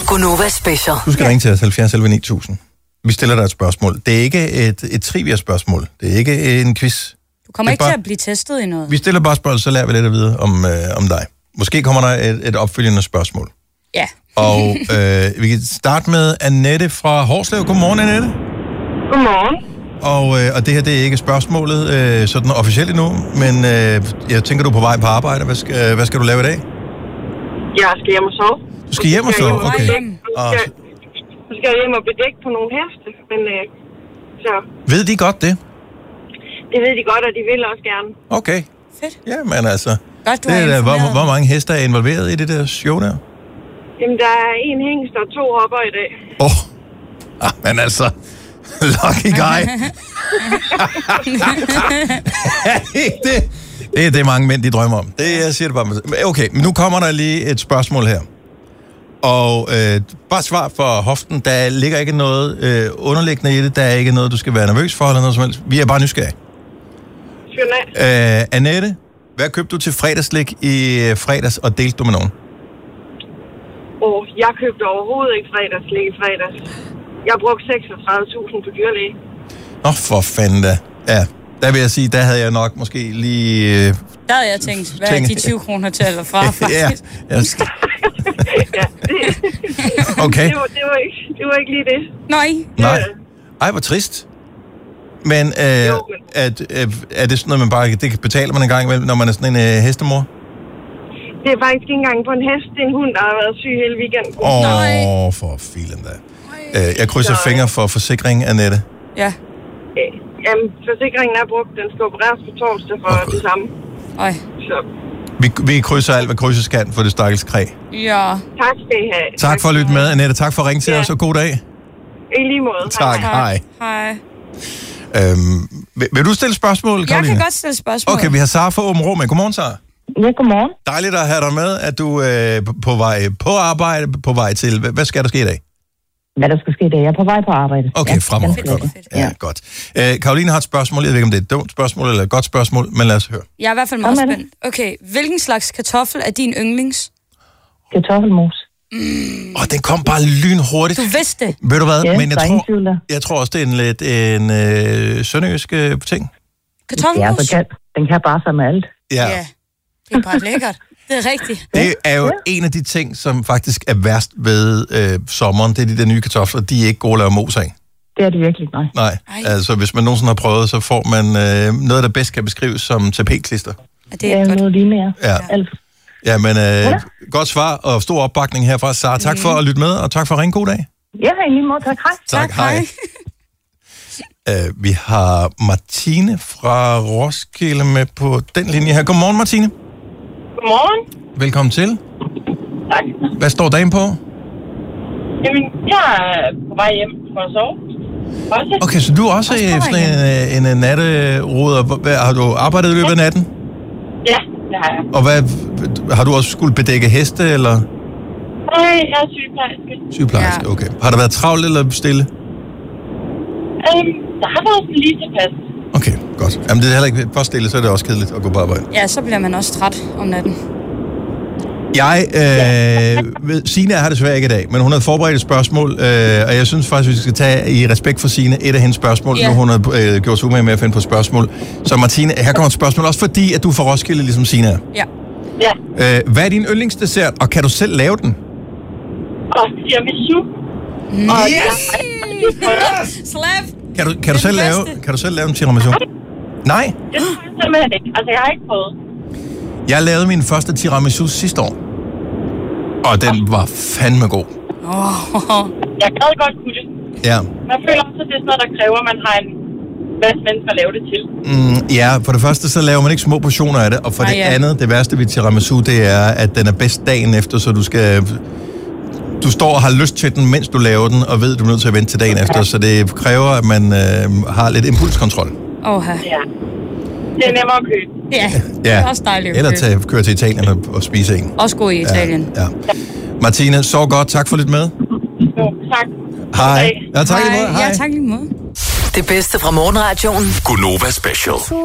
Gonova Special. Du skal ringe til os 70 11 9000. Vi stiller dig et spørgsmål. Det er ikke et trivia-spørgsmål. Det er ikke en quiz. Du kommer ikke til at blive testet i noget. Vi stiller bare spørgsmål, så lærer vi lidt at vide om dig. Måske kommer der et opfølgende spørgsmål. Ja. Og vi kan starte med Annette fra Hårslev. Godmorgen, Annette. Godmorgen. Og det her, det er ikke spørgsmålet sådan officielt endnu, men jeg tænker, du er på vej på arbejde. Hvad skal du lave i dag? Jeg skal hjem og sove. Du skal hjem og sove? Okay. Så skal jeg hjem og bedække på nogle heste, men så... Ved de godt det? Det ved de godt, og de vil også gerne. Okay. Fedt. Ja, men altså... Godt, du hvor mange heste er involveret i det der show der? Jamen, der er en hængst og 2 hopper i dag. Men altså... Lucky guy. Det er mange mænd, de drømmer om. Jeg siger det bare. Okay, men nu kommer der lige et spørgsmål her. Og bare svar for hoften. Der ligger ikke noget underliggende i det. Der er ikke noget, du skal være nervøs for eller noget som helst. Vi er bare nysgerrige. Annette, hvad købte du til fredagslik i fredags, og delte du med nogen? Jeg købte overhovedet ikke fredagslik i fredags. Jeg brugte 36.000 på dyrlæge. Nå, for fanden da. Ja, der vil jeg sige, der havde jeg nok måske lige... Der havde jeg tænkt, hvad er de 20 kroner til eller fra, faktisk? Ja, okay. Det var ikke lige det. Nej. Ej, hvor trist. Men er det sådan noget, man bare... Det betaler man en gang imellem, når man er sådan en hestemor? Det er faktisk ikke engang på en hest. Det er en hund, der har været syg hele weekenden. For filen da. Jeg krydser fingre for forsikringen, Annette. Ja. Jamen, forsikringen er brugt. Den skal opereres på torsdag for det samme. Så. Vi krydser alt, hvad krydses kan for det stakkels kræ. Ja. Tak skal I have. Tak for at lytte med, Annette. Tak for at ringe til os, og god dag. I lige måde. Tak. Hej. Hej. Vil du stille spørgsmål, Karoline? Jeg kan godt stille spørgsmål. Okay, vi har Sara fra Åben Rå med. Godmorgen, Sara. Ja, godmorgen. Dejligt at have dig med, at du er på vej på arbejde, på vej til. Hvad skal der ske i dag? Hvad der skal ske i dag? Jeg er på vej på arbejde. Okay, fremover. Ja, godt. Karoline har et spørgsmål. Jeg ved ikke, om det er et dumt spørgsmål eller et godt spørgsmål, men lad os høre. Jeg er i hvert fald meget spændt. Okay, hvilken slags kartoffel er din yndlings? Kartoffelmos. Den kom bare lynhurtigt. Du vidste det. Ved du hvad? Ja, men jeg tror også, det er en sønderjysk ting. Kartoffelmos? Ja, den kan bare sammen med alt. Ja. Det er bare lækkert. Det er rigtigt. Det er jo en af de ting, som faktisk er værst ved sommeren. Det er de der nye kartofler. De er ikke gode at lave mos af. Det er det virkelig, nej. Nej, altså hvis man nogensinde har prøvet, så får man noget, der bedst kan beskrives som tapetklister. Det er godt. Noget lignende, ja. Ja, men godt svar og stor opbakning herfra. Sara, tak for at lytte med, og tak for at ringe. God dag. Ja, i lige måde. Tak, hej. Tak, hej. Vi har Martine fra Roskilde med på den linje her. Godmorgen, Martine. Godmorgen. Velkommen til. Tak. Hvad står dagen på? Jamen, jeg er på vej hjem for at sove. Også. Okay, så du er også sådan en natteruder. Har du arbejdet i løbet af natten? Ja, det har jeg. Og har du også skulle bedække heste, eller? Nej, jeg er sygeplejerske. Sygeplejerske, okay. Har der været travlt eller stille? Der har været lige tilpas. Okay, godt. Jamen det er heller ikke for stille, så er det også kedeligt at gå på arbejde. Ja, så bliver man også træt om natten. Signe har desværre ikke i dag, men hun havde forberedt et spørgsmål, og jeg synes faktisk, vi skal tage i respekt for Signe et af hendes spørgsmål, når hun har gjort sig umage med at finde på spørgsmål. Så Martine, her kommer et spørgsmål, også fordi, at du er fra Roskilde, ligesom Signe er. Ja. Hvad er din yndlingsdessert, og kan du selv lave den? Tiramisu. Slap! Kan du selv lave en tiramisu? Nej? Det tror jeg simpelthen ikke. Altså, jeg har ikke prøvet. Jeg lavede min første tiramisu sidste år. Og den var fandme god. Jeg gad godt kunne det. Ja. Man føler også, at det er sådan noget, der kræver, at man har en masse mennesker at lave det til. Ja, for det første, så laver man ikke små portioner af det. Og for det andet, det værste ved tiramisu, det er, at den er bedst dagen efter, så du står og har lyst til den, mens du laver den, og ved, at du er nødt til at vente til dagen efter. Så det kræver, at man har lidt impulskontrol. Ja. Det er nemmere at købe. Ja, det er også dejligt at købe. Eller køre til Italien og spise en. Også god i Italien. Ja. Martine, så godt. Tak for lidt med. Jo, tak. Hej. Ja, tak lige måde. Ja, tak lige måde. Det bedste fra morgenradioen. Gonova Special.